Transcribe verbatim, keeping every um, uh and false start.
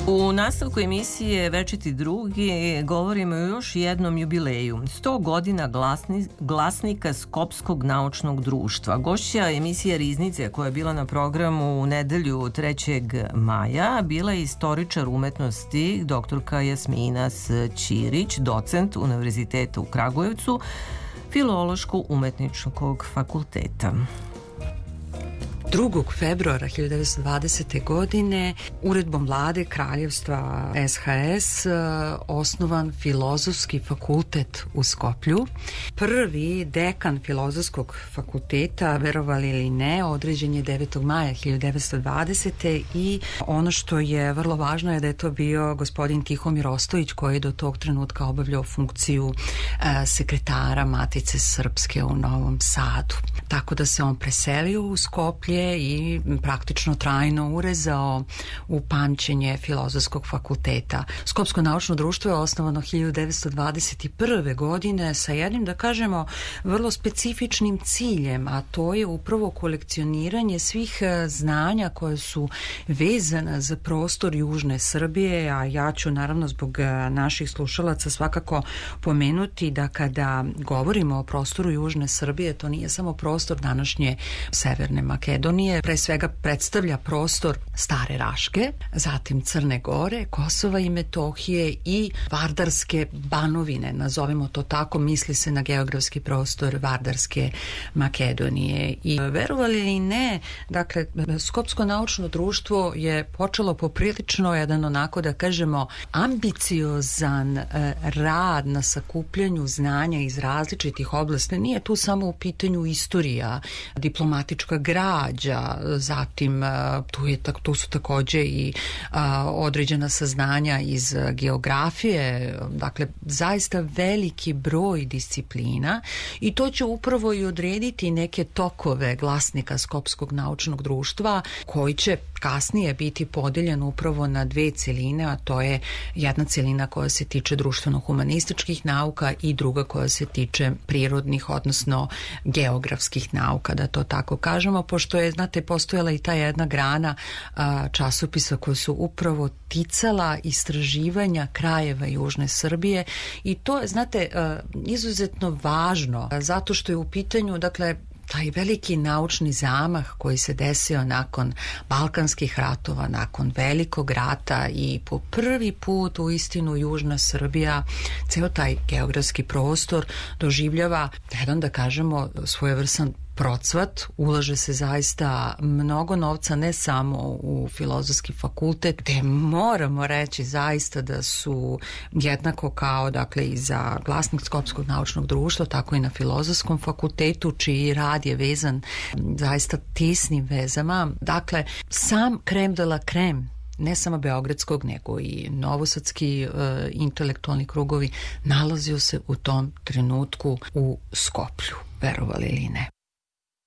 U nastavku emisije Večiti drugi govorimo o još jednom jubileju. sto godina glasni, glasnika Skopskog naučnog društva. Gošća emisije Riznice koja je bila na programu u nedelju trećeg maja bila je istoričar umetnosti doktorka Jasmina Ćirić, docent Univerziteta u Kragujevcu, Filološko-umetničkog fakulteta. drugog februara hiljadu devetsto dvadesete. godine uredbom vlade Kraljevstva S H S osnovan Filozofski fakultet u Skoplju. Prvi dekan Filozofskog fakulteta, verovali ili ne, određen je devetog maja hiljadu devetsto dvadesete. i ono što je vrlo važno je da je to bio gospodin Tihomir Ostojić, koji je do tog trenutka obavljao funkciju e, sekretara Matice Srpske u Novom Sadu. Tako da se on preselio u Skoplje i praktično trajno urezao u pamćenje Filozofskog fakulteta. Skopsko naučno društvo je osnovano hiljadu devetsto dvadeset prve. godine sa jednim, da kažemo, vrlo specifičnim ciljem, a to je upravo kolekcioniranje svih znanja koje su vezana za prostor južne Srbije, a ja ću naravno zbog naših slušalaca svakako pomenuti da kada govorimo o prostoru južne Srbije, to nije samo prostor današnje Severne Makedonije, pre svega predstavlja prostor Stare Raške, zatim Crne Gore, Kosova i Metohije i Vardarske banovine, nazovimo to tako, misli se na geografski prostor Vardarske Makedonije. I verovali ili ne, dakle, Skopsko naučno društvo je počelo poprilično jedan, onako da kažemo, ambiciozan rad na sakupljanju znanja iz različitih oblasti. Nije tu samo u pitanju istorija, diplomatička građa, zatim tu, je, tu su takođe i a, određena saznanja iz geografije, dakle zaista veliki broj disciplina, i to će upravo i odrediti neke tokove glasnika Skopskog naučnog društva, koji će kasnije biti podeljen upravo na dve celine, a to je jedna celina koja se tiče društveno-humanističkih nauka i druga koja se tiče prirodnih, odnosno geografskih nauka, da to tako kažemo, pošto je, znate, postojala i ta jedna grana a, časopisa koja su upravo ticala istraživanja krajeva južne Srbije, i to je, znate, a, izuzetno važno, a, zato što je u pitanju, dakle, taj veliki naučni zamah koji se desio nakon Balkanskih ratova, nakon Velikog rata, i po prvi put u istinu južna Srbija, ceo taj geografski prostor doživljava jedan, da kažemo, svojevrsan procvat. Ulaže se zaista mnogo novca, ne samo u Filozofski fakultet, gde moramo reći zaista da su jednako kao, dakle, i za glasnik Skopskog naučnog društva, tako i na Filozofskom fakultetu, čiji rad je vezan zaista tesnim vezama. Dakle, sam krem de la krem, ne samo beogradskog, nego i novosadski e, intelektualni krugovi, nalazio se u tom trenutku u Skoplju, verovali ili ne.